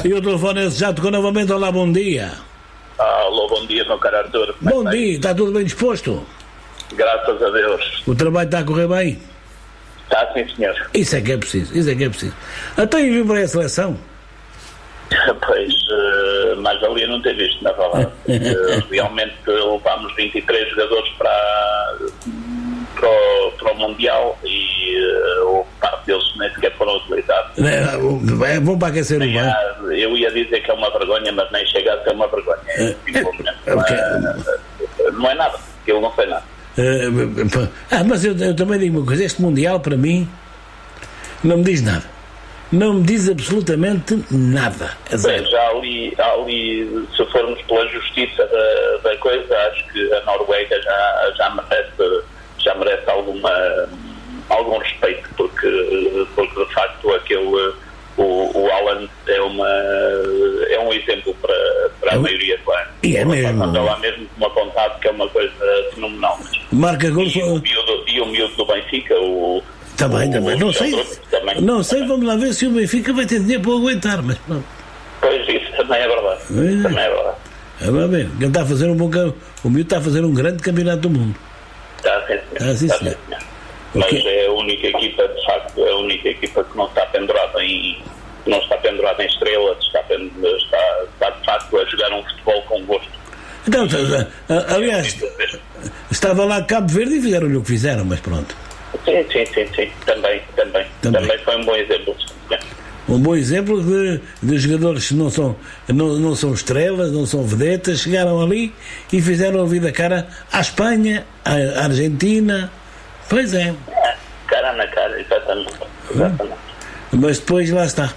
E o telefone já tocou novamente. Olá, bom dia. Alô, bom dia, meu caro Arthur. Bom dia, está tudo bem disposto? Graças a Deus. O trabalho está a correr bem? Está sim, senhor. Isso é que é preciso. Até ir para a seleção? Pois, mais valia não ter visto, na verdade. Realmente levámos 23 jogadores para o Mundial e parte deles nem sequer foram utilizados. É bom para aquecer o banco. Eu ia dizer que é uma vergonha, mas nem chega a ser uma vergonha. Não é nada, aquilo não foi nada. Mas eu também digo uma coisa, este Mundial para mim não me diz nada. Não me diz absolutamente nada. Bem, já ali, se formos pela justiça da coisa, acho que a Noruega já merece algum respeito, porque de facto o Haaland é um exemplo para a maioria do ano. E é mesmo. Anda lá mesmo com uma vontade que é uma coisa fenomenal. Marca gols. E o miúdo do Benfica, Também. Não sei, vamos lá ver se o Benfica vai ter dinheiro para aguentar, mas pronto. Pois, isso também é verdade. Também é verdade. Vamos ver. Ele está a fazer o miúdo está a fazer um grande campeonato do mundo. Sim, senhor. Mas é a única equipa, de facto, é a única equipa que não está pendurada em estrelas, está de facto a jogar um futebol com gosto. Então, aliás, estava lá Cabo Verde e fizeram-lhe o que fizeram, mas pronto. Sim. Também foi um bom exemplo. Um bom exemplo de jogadores que não são estrelas, não são vedetas, chegaram ali e fizeram a vida cara à Espanha, à Argentina. Pois é. Cara na cara, exatamente. Mas depois lá está.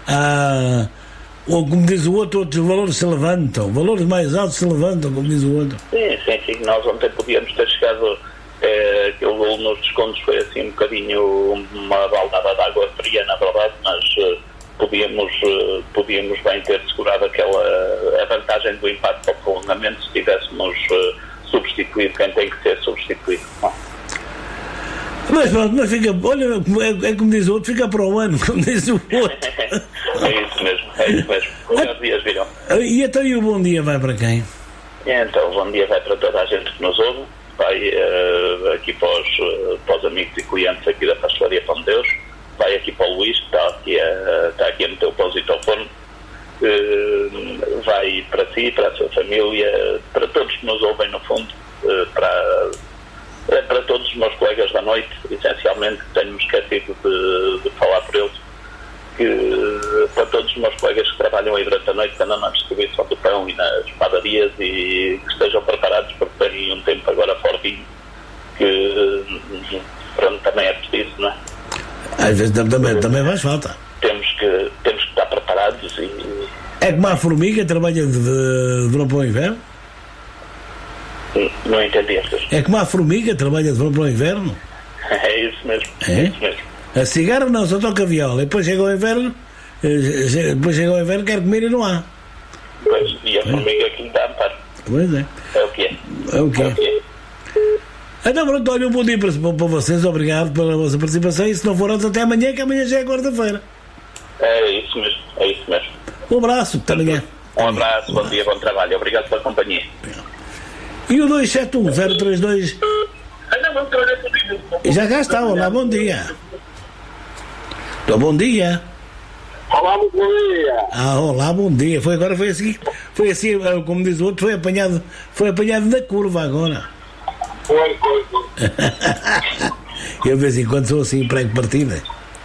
Ou como diz o outro, outros valores se levantam, valores mais altos se levantam, como diz o outro. Sim. Nós ontem podíamos ter chegado. Aquele gol nos descontos foi assim um bocadinho uma baldada de água fria, na verdade, mas podíamos bem ter segurado a vantagem do empate para o prolongamento se tivéssemos substituído quem tem que ser substituído. Mas pronto, mas fica, olha, é como diz o outro, fica para o ano, como diz o outro. É isso mesmo. Os dias virão. E então o bom dia vai para quem? Então, o bom dia vai para toda a gente que nos ouve. Vai aqui para os amigos e clientes aqui da Pastelaria Pão de Deus, vai aqui para o Luís, que está aqui a meter o pãozito ao forno, vai para si, para a sua família, para todos que nos ouvem no fundo, para todos os meus colegas da noite, essencialmente, que tenho-me esquecido de falar por eles, para todos os meus colegas que trabalham aí durante a noite, que andam na distribuição do pão e nas padarias, e que estejam preparados para terem um tempo agora fortinho, que pronto, também é preciso, não é? Às vezes também faz falta. Temos que estar preparados e... É como a formiga trabalha de verão para o inverno? Não entendi estas. É como a formiga trabalha de verão para o inverno? É isso mesmo. É isso mesmo. A cigarra não, só toca viola. E depois chega o inverno, quer comer e não há. Pois, e a formiga aqui me dá amparo. Pois é. É o que é. Então pronto, olha, um bom dia para vocês, obrigado pela vossa participação, e se não for até amanhã, que amanhã já é quarta-feira. É isso mesmo. Um abraço, até amanhã. Um abraço, bom dia, bom trabalho, obrigado pela companhia. E o 271-032... Já cá está, olá, bom dia. Bom dia. Olá, muito bom dia. Olá, bom dia. Foi assim, como diz o outro, foi apanhado na curva agora. Foi. Eu de vez em quando sou assim, prego partida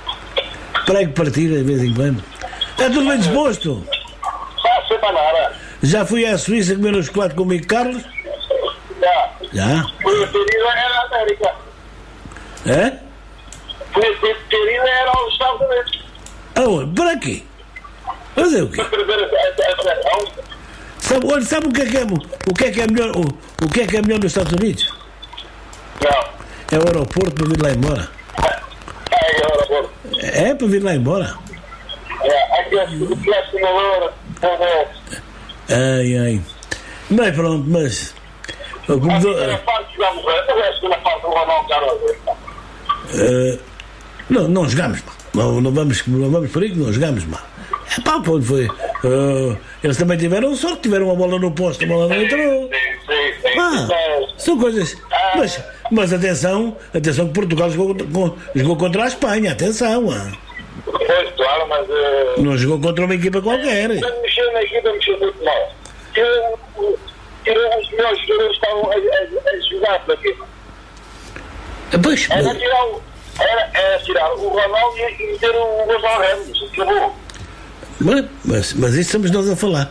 de vez em quando. Está tudo bem disposto? Está sempre na hora. Já fui à Suíça comer um chocolate com o amigo Carlos? Já? Fui a querida era a América. É? Fui a querida era aos Estados Unidos. Aonde? Para quê? Fazer o quê? Sabe o que é melhor nos Estados Unidos? Não. É o aeroporto para vir lá embora. É o aeroporto. É para vir lá embora. Aqui é o simulador. Ai. Mas pronto, mas... A primeira parte jogamos bem, a segunda parte não não jogamos mal. Não vamos por aí que não jogamos mal. Foi Eles também tiveram sorte, tiveram uma bola no posto, a bola não entrou. São coisas. Mas atenção que Portugal jogou contra a Espanha, atenção. Pois, claro, mas. Não jogou contra uma equipa qualquer. Mexeu na equipa, mexeu muito mal. Os melhores jogadores estavam a jogar para quê? Pois, Era tirar o Ronaldo e meter o Gonçalo Ramos. Acabou. Mas isso somos nós a falar.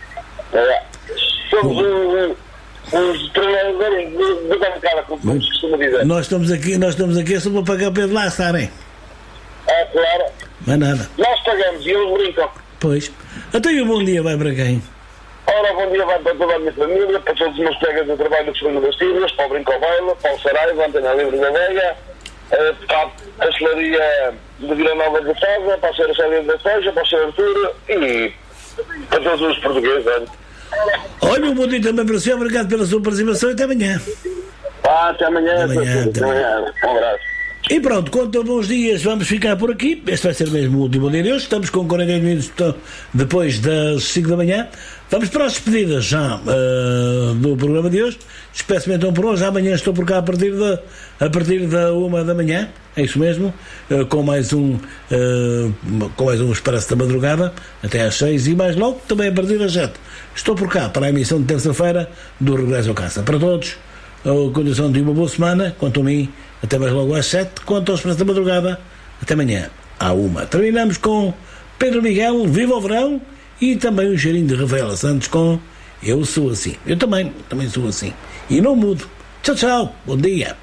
Somos os treinadores de bancada, como se costuma dizer. Nós estamos aqui só para pagar para eles lá estarem. Claro. Mas nada. Nós pagamos e eles brincam. Pois. Até o bom dia vai para quem? Ora, bom dia vai para toda a minha família, para todos os meus colegas de trabalho de Fernando das Silvas, para o Brincobaila, para o Saraiva, Antena Livre da Vega, para a Pastelaria de Vila Nova de Fava, para a Senhora Célia da Foja, para o Sr. Arturo e para todos os portugueses. Olha, um bom dia também para o senhor, obrigado pela sua participação e até amanhã. Até amanhã. Até amanhã. Um abraço. E pronto, quanto a bons dias, vamos ficar por aqui. Este vai ser mesmo o último dia de hoje. Estamos com 40 minutos depois das 5 da manhã. Vamos para as despedidas já do programa de hoje. Despeço-me então por hoje. Amanhã estou por cá a partir da 1 da manhã. É isso mesmo. Com mais um Expresso da Madrugada até às 6 e mais logo também a partir das 7. Estou por cá para a emissão de terça-feira do Regresso ao Casa. Para todos, a condição de uma boa semana. Quanto a mim, até mais logo às 7. Quanto ao Expresso da Madrugada, até amanhã à 1. Terminamos com Pedro Miguel, Viva o Verão, e também o cheirinho de Rafaela Santos com Eu Sou Assim. Eu também sou assim. E não mudo. Tchau, tchau. Bom dia.